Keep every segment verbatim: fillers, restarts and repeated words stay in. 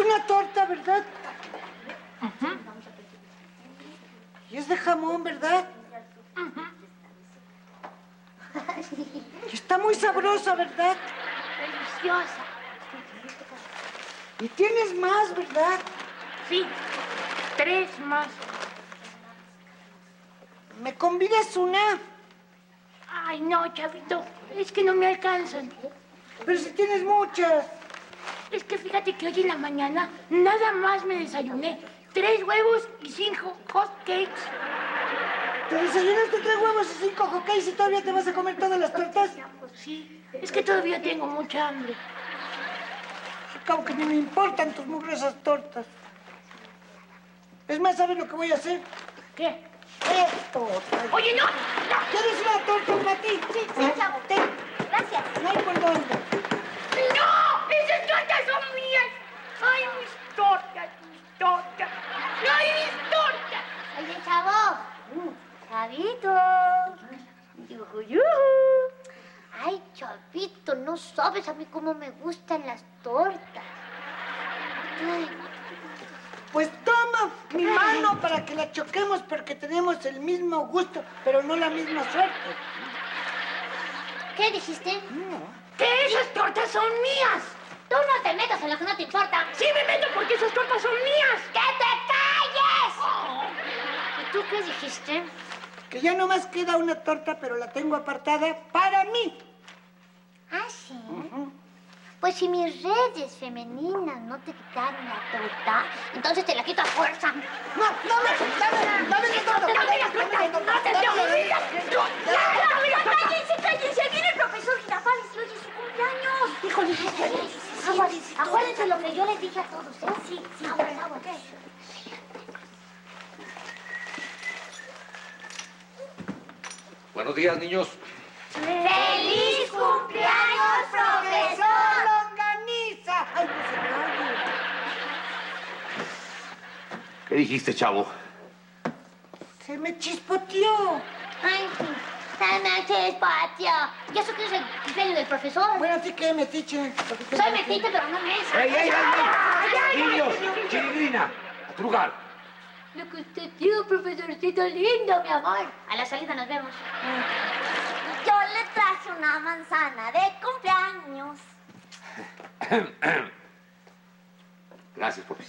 una torta, ¿verdad? Uh-huh. Y es de jamón, ¿verdad? Uh-huh. Y está muy sabrosa, ¿verdad? Deliciosa. Y tienes más, ¿verdad? Sí, tres más. ¿Me convidas una? Ay, no, Chavito, es que no me alcanzan. Pero si tienes muchas. Es que fíjate que hoy en la mañana nada más me desayuné. Tres huevos y cinco hot cakes. ¿Te desayunaste tres huevos y cinco hotcakes y todavía te vas a comer todas las tortas? Sí, es que todavía tengo mucha hambre. Al cabo que ni me importan tus mugrosas tortas. Es más, ¿sabes lo que voy a hacer? ¿Qué? Esto. Oye, no, no. ¿Quieres una torta para ti? Sí, sí, chavo. Ten. Gracias. No hay por dónde. ¡No! ¡Esas tortas son mías! ¡Ay, mis tortas, mis tortas! ¡Ay, mis tortas! Oye, chavo. Chavito. Yuju, yuju. Ay, chavito, no sabes a mí cómo me gustan las tortas. Ay. Pues toma mi mano para que la choquemos porque tenemos el mismo gusto, pero no la misma suerte. ¿Qué dijiste? No. ¡Que esas tortas son mías! Tú no te metas en lo que no te importa. ¡Sí me meto porque esas tortas son mías! ¡Que te calles! Oh. ¿Y tú qué dijiste? Que ya nomás queda una torta, pero la tengo apartada para mí. ¿Ah, sí? Uh-huh. Pues si mis redes femeninas no te quitaron la torta, entonces te la quito a fuerza. No, dame, dame, dame la torta. ¡Dame la torta! ¡No te tengo vida! ¡Dame la torta! ¡Cállense, cállense! ¡Viene el profesor Girafales y hoy es su cumpleaños! ¡Híjole! Aguas, acuérdense lo que yo les dije a todos, ¿eh? Sí, sí. Aguas, aguas. Buenos días, niños. ¡Feliz cumpleaños, profesor! ¡Longaniza! Ay, no se me oye. ¿Qué dijiste, chavo? Se me chispoteó. Ay, sí. Se me chispoteó. ¿Y eso qué es el cumpleaños del profesor? Bueno, ¿a ti qué, metiche? Soy metiche, pero no me es. ¡Ey, ey, ey! ¡Niños! ¡Chilindrina! ¡A tu lugar! Lo que usted diga, profesorcito lindo, mi amor. A la salida nos vemos. Yo le traje una manzana de cumpleaños. Gracias, profe.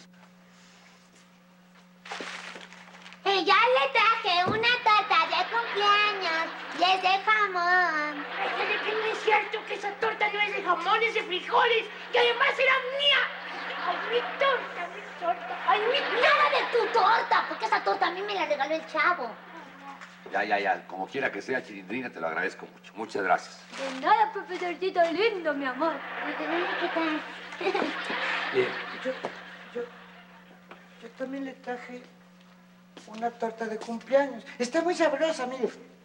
Y yo le traje una torta de cumpleaños y es de jamón. Ay, que no es cierto que esa torta no es de jamón, es de frijoles, que además era mía. ¡Ay, mi torta, mi torta! ¡Ay, mi torta! Nada de tu torta, porque esa torta a mí me la regaló el chavo. Ya, ya, ya. Como quiera que sea, Chilindrina, te lo agradezco mucho. Muchas gracias. De nada, profesorcito lindo, mi amor. ¿Qué tal? Bien. Yo, yo, yo también le traje una torta de cumpleaños. Está muy sabrosa, mire.